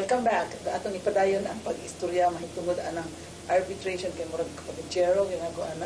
welcome back. Atong ipadayon ang pag-istorya mahitungod anang arbitration kay murag kapag-chero ginagawa na.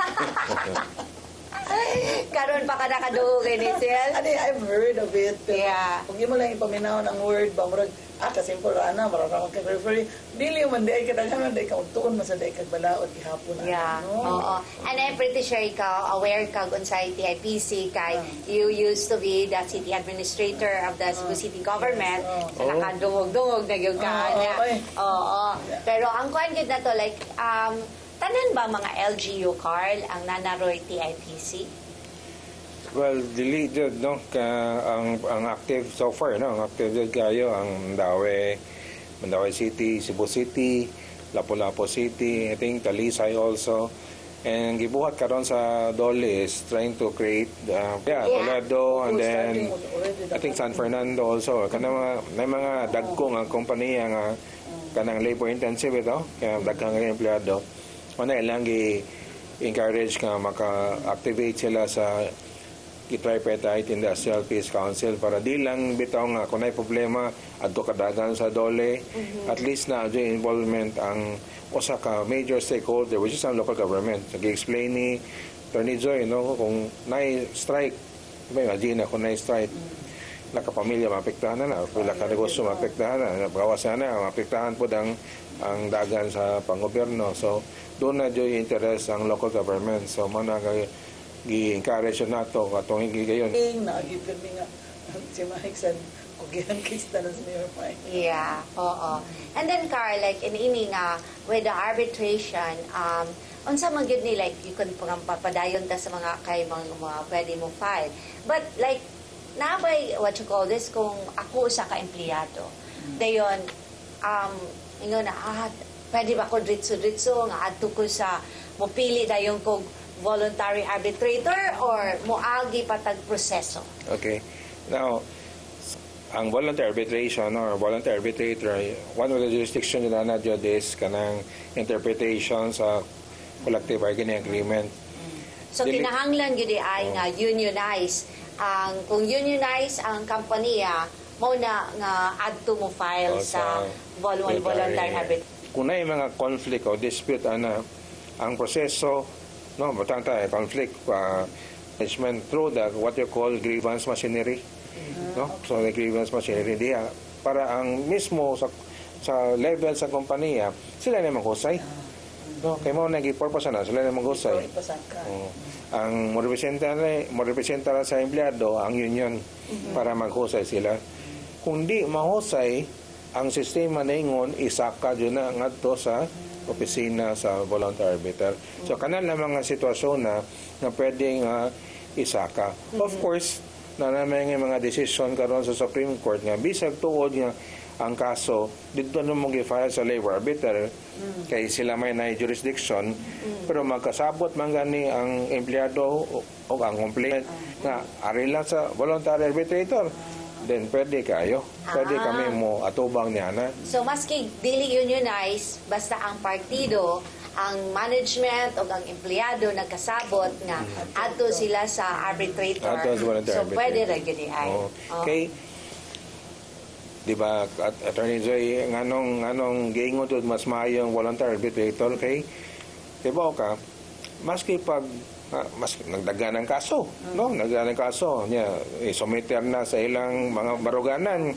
Karon pa ka nakadugo kay Nisel? I've heard of it. Pero Yeah. kung mo lang ipaminaw ng word ba murag kasimple ana mararamang kay referee dili man di ay kadaghanan di ka tuon masada kag balaod gihapon Yeah. Oo. And I'm pretty sure ikaw aware ka unsay TIPC kay you used to be the city administrator of the Cebu City government. Yes. So nakadungog-dungog na gyud ka na. Oo. Pero ang kuan gyud na to like tanan ba mga LGU, Carl, ang nanaroy TIPC? Well, dili jud no ang active so far no, ang active jud kayo ang Mandaue City, Cebu City, Lapu-Lapu City, I think Talisay also. And gibuhat karon sa Dole is trying to create Toledo and then I think San Fernando also. Kana mga dagko nga kompanya nga kanang labor intensive ito, kaya daghang empleyado. Una ilang encourage nga maka-activate sila sa Tripartite Industrial Peace Council para di lang bitaw nga kung may problema adto kadagan sa Dole, at least na adto involvement ang usa ka major stakeholder which is ang local government. Nag-explain ni Attorney Joy no, kung nay strike, imagine kung nay strike, nakapamilya maapektahan na, pila ka negosyo maapektahan na, bawas na maapektahan po ang dagan sa panggobyerno. So doon na dyo yung interest ang local government. So mana gi-encourage nato katong higi gayon. Nagipin mi nga si Mike san kugihan kista na sa Mayor Mike. Yeah, oo. And then Carl, like in ini nga with the arbitration, unsa man gyud ni like you can padayon ta sa mga kay mga pwede mo file. But like nabay what you call this kung ako sa ka-empleyado. Dayon ingon na pwede ba ko dritso nga adto ko sa mopili dayon kog voluntary arbitrator or moagi patag proseso? Okay. Now, ang voluntary arbitration or voluntary arbitrator, one of the jurisdictions na nadyo is kanang interpretation sa collective bargaining agreement. So, kinahanglan yun ay nga unionize. Kung unionize ang kompanya, mo na nga adto mo file sa voluntary arbitration. Kung na yung mga conflict o dispute, ang proseso, no, matanta conflict management through the what you call grievance machinery. No? So the grievance machinery diya para ang mismo sa level sa kompanya sila na maghusay. No, kay mo nagi-purpose na sila na maghusay. Ang mo representa sa empleyado ang union para maghusay sila. Kung di mahusay ang sistema na ingon isaka jud na ngadto sa opisina sa voluntary arbiter. So kanang mga sitwasyon na pwedeng isaka. Of course, na naman mga decision karon sa Supreme Court nga bisag tuod nga ang kaso dito na mo gi-file sa labor arbiter kay sila may na jurisdiction, pero magkasabot man gani ang empleyado o ang complaint nga arila sa voluntary arbitrator, then pwede kayo. Pwede kami mo atubang niya na. So, maski dili unionize, basta ang partido, ang management o ang empleyado nagkasabot nga adto sila sa arbitrator. So, pwede ra gyud ay. Okay. Di ba, Attorney Joy, nganong giingontud mas maayong voluntary arbitrator kay diba ka, maski pag mas nagdagan ng kaso, no? Nagdagan ng kaso niya, isumiter na sa ilang mga baruganan.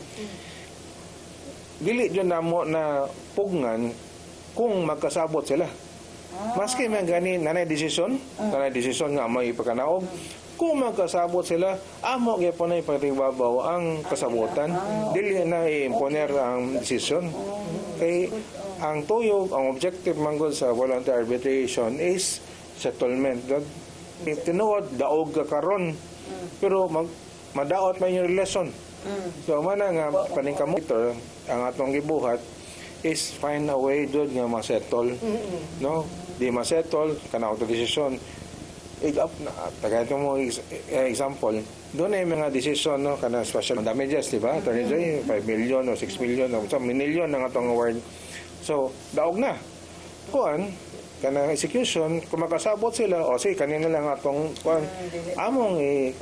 Dili dyan namo na pugnan kung magkasabot sila. Maski man gani nanay desisyon nga may ipakanaog, kung magkasabot sila, amo gyapon na ipatibabaw ang kasabutan. Dili na i-imponer ang desisyon. Kay ang tuyog, ang objective manggod sa voluntary arbitration is settlement. Tinuod, daog ka karon, pero madaot man yung relasyon. So, mana nga paningkamotor, ang atong gibuhat is find a way doon nga ma-settle. No? Di ma-settle, kanang desisyon. Tagay mo example, doon ay mga desisyon, no? Kanang special damages, di ba? 5 million o 6 million o 1 million ang atong award. So, daog na. Kuan, kanang execution kung makasabot sila o sige kanina lang atong kuan among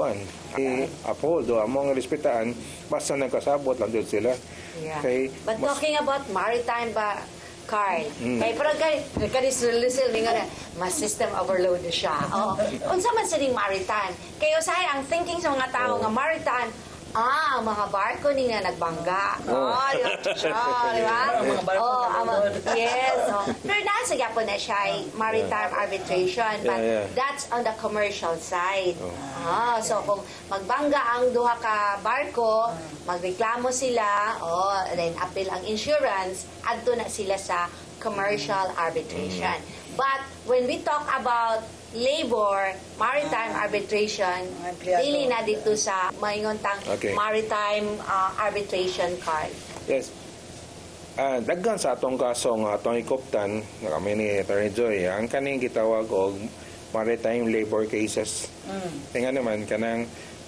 i-uphold o among respetaan basta nagkasabot lang jud sila. Yeah. Kay But talking about maritime ba, Carl, kay pero kay lisil ni nga mas system overload na siya. Oh, unsa man sining maritime? Kay usahay ang thinking sa mga tao nga maritime, mga barko ni nga nagbangga. Di ba? Mga barko Yes. Pero nasa gyapon na siya ay maritime arbitration, but that's on the commercial side. So kung magbangga ang duha ka barko, magreklamo sila, then appeal ang insurance, adto na sila sa commercial arbitration. But when we talk about labor, maritime arbitration, dili na dito sa maingontang maritime arbitration card. yes. Daghan sa atong kaso nga atong ikuptan nga kami ni Attorney Joy ang kaning gitawag og maritime labor cases. Tinga naman kanang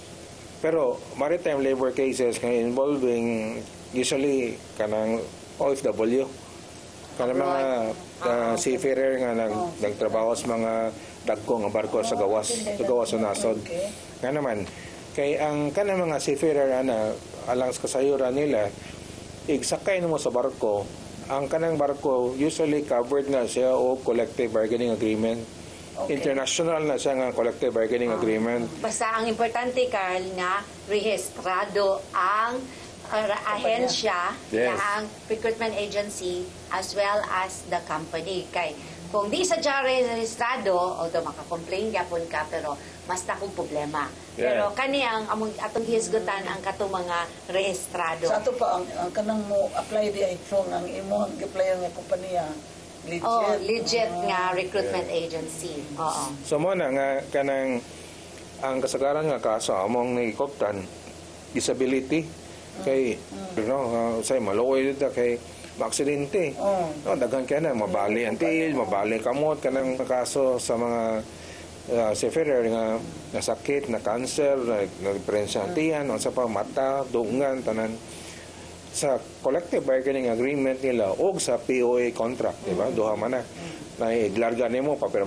pero maritime labor cases nga involving usually kanang OFW kanang mga seafarer nga nagtrabaho sa mga dagko nga barko sa gawas sa nasod. Nga naman kay ang kanang mga seafarer alang sa kasayuran nila igsakay mo sa barko, ang kanang barko usually covered na siya o collective bargaining agreement. International na siya nga collective bargaining agreement. Basta ang importante, Carl, nga rehistrado ang ahensya, ang recruitment agency, as well as the company. Kay kung di sa rehistrado, although makakomplain yapon ka, pero mas takong problema. Pero kani ang atong hisgutan ang katong mga rehistrado. Sa ato pa ang kanang mo apply di ay so ang imo ang apply nga kompanya legit. Legit nga recruitment agency. So mo na nga kanang ang kasagaran nga kaso among naikoptan disability kay say maluoy dito kay maaksidente. Daghan kay na mabali ang tiil, mabali kamot kanang kaso sa mga seafarer nga nasakit, na cancer, nagpresyantihan, o sa pa mata, dungan, tanan sa collective bargaining agreement nila o sa POA contract, di ba? Duha man na iglarga nimo papel